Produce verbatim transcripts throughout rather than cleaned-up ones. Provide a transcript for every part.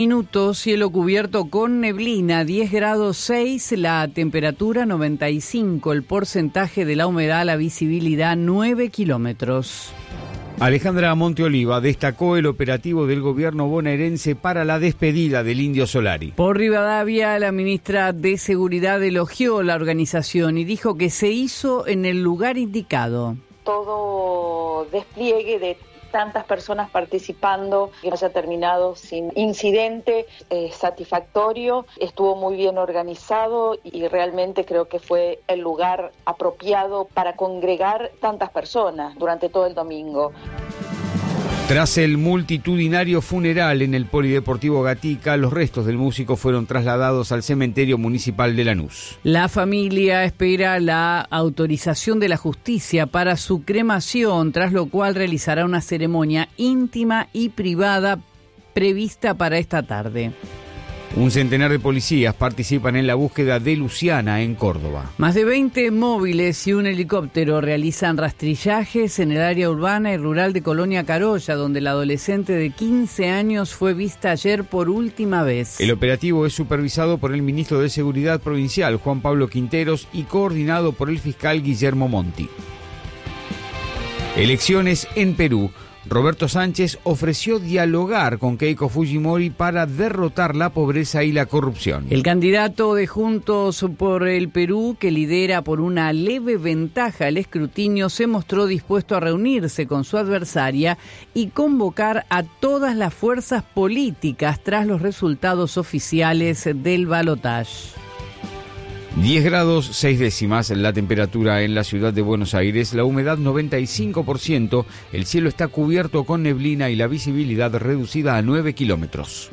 Minutos, cielo cubierto con neblina, diez grados seis, la temperatura noventa y cinco, el porcentaje de la humedad, la visibilidad nueve kilómetros. Alejandra Monteoliva destacó el operativo del gobierno bonaerense para la despedida del Indio Solari. Por Rivadavia, la ministra de Seguridad elogió la organización y dijo que se hizo en el lugar indicado. Todo despliegue de tantas personas participando, que no haya terminado sin incidente, eh, satisfactorio, estuvo muy bien organizado y realmente creo que fue el lugar apropiado para congregar tantas personas durante todo el domingo. Tras el multitudinario funeral en el Polideportivo Gatica, los restos del músico fueron trasladados al cementerio municipal de Lanús. La familia espera la autorización de la justicia para su cremación, tras lo cual realizará una ceremonia íntima y privada prevista para esta tarde. Un centenar de policías participan en la búsqueda de Luciana en Córdoba. Más de veinte móviles y un helicóptero realizan rastrillajes en el área urbana y rural de Colonia Carolla, donde la adolescente de quince años fue vista ayer por última vez. El operativo es supervisado por el ministro de Seguridad Provincial, Juan Pablo Quinteros, y coordinado por el fiscal Guillermo Monti. Elecciones en Perú. Roberto Sánchez ofreció dialogar con Keiko Fujimori para derrotar la pobreza y la corrupción. El candidato de Juntos por el Perú, que lidera por una leve ventaja el escrutinio, se mostró dispuesto a reunirse con su adversaria y convocar a todas las fuerzas políticas tras los resultados oficiales del balotaje. diez grados seis décimas la temperatura en la ciudad de Buenos Aires, la humedad noventa y cinco por ciento, el cielo está cubierto con neblina y la visibilidad reducida a nueve kilómetros.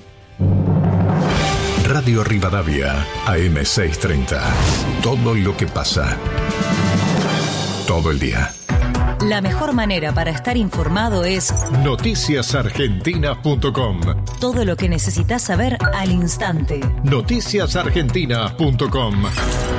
Radio Rivadavia, A M seiscientos treinta. Todo lo que pasa. Todo el día. La mejor manera para estar informado es noticias argentinas punto com. Todo lo que necesitas saber al instante. noticias argentinas punto com.